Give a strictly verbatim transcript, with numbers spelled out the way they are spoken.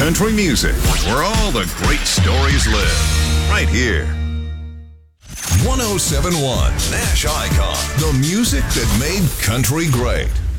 Country music, where all the great stories live. Right here. one oh seven point one Nash Icon. The music that made country great.